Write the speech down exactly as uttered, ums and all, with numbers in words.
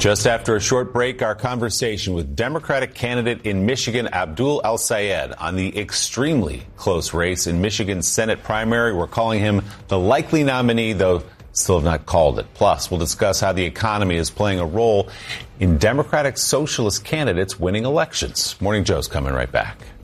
Just after a short break, our conversation with Democratic candidate in Michigan, Abdul El-Sayed, on the extremely close race in Michigan's Senate primary. We're calling him the likely nominee, though still have not called it. Plus, we'll discuss how the economy is playing a role in Democratic socialist candidates winning elections. Morning Joe's coming right back.